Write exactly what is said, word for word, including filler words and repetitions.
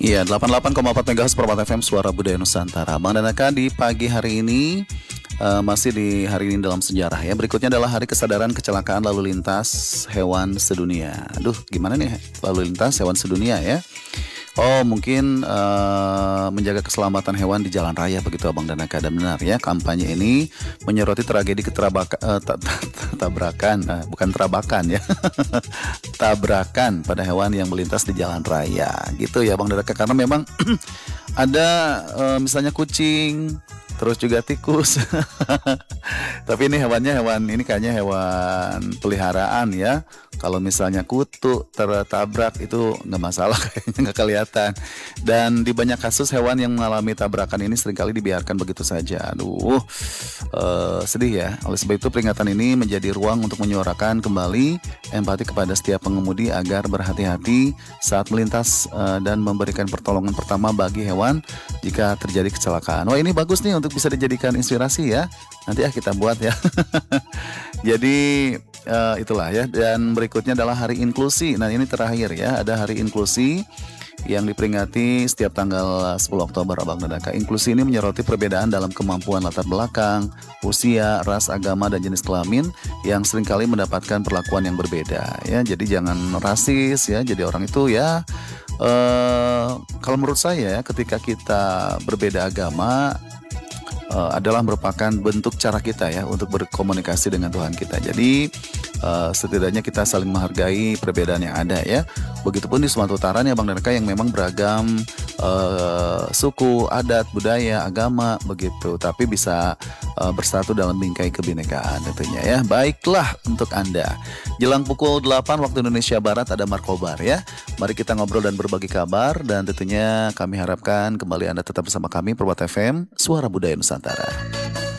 Iya, delapan puluh delapan koma empat MHz Permata F M Suara Budaya Nusantara. Bang Danaka di pagi hari ini eh, masih di hari ini dalam sejarah ya. Berikutnya adalah Hari Kesadaran Kecelakaan Lalu Lintas Hewan Sedunia. Aduh, gimana nih lalu lintas hewan sedunia ya? Oh, mungkin eh, menjaga keselamatan hewan di jalan raya begitu Abang Danaka. Dan benar ya, kampanye ini menyoroti tragedi keterabaka, eh, ta- ta- ta- tabrakan, eh, bukan terabakan ya, tabrakan pada hewan yang melintas di jalan raya. Gitu ya Bang Danaka, karena memang ada eh, misalnya kucing, terus juga tikus. Tapi ini hewannya hewan ini kayaknya hewan peliharaan ya. Kalau misalnya kutu tertabrak itu nggak masalah, kayaknya nggak kelihatan. Dan di banyak kasus hewan yang mengalami tabrakan ini seringkali dibiarkan begitu saja. Aduh, eh, sedih ya. Oleh sebab itu peringatan ini menjadi ruang untuk menyuarakan kembali empati kepada setiap pengemudi agar berhati-hati saat melintas eh, dan memberikan pertolongan pertama bagi hewan jika terjadi kecelakaan. Wah, ini bagus nih untuk bisa dijadikan inspirasi ya. Nanti ya kita buat ya. Jadi uh, itulah ya. Dan berikutnya adalah Hari Inklusi. Nah, ini terakhir ya. Ada Hari Inklusi yang diperingati setiap tanggal sepuluh Oktober Abang Danaka. Inklusi ini menyoroti perbedaan dalam kemampuan latar belakang, usia, ras, agama, dan jenis kelamin yang seringkali mendapatkan perlakuan yang berbeda ya. Jadi jangan rasis ya. Jadi orang itu ya uh, kalau menurut saya ketika kita berbeda agama uh, adalah merupakan bentuk cara kita ya untuk berkomunikasi dengan Tuhan kita. Jadi uh, setidaknya kita saling menghargai perbedaan yang ada ya. Begitupun di Sumatera Utara nih Bang Danaka yang memang beragam uh, suku, adat, budaya, agama begitu, tapi bisa uh, bersatu dalam bingkai kebinekaan tentunya ya. Baiklah untuk Anda. Jelang pukul delapan waktu Indonesia Barat ada Markobar ya. Mari kita ngobrol dan berbagi kabar, dan tentunya kami harapkan kembali Anda tetap bersama kami Permata F M Suara Budaya Nusantara.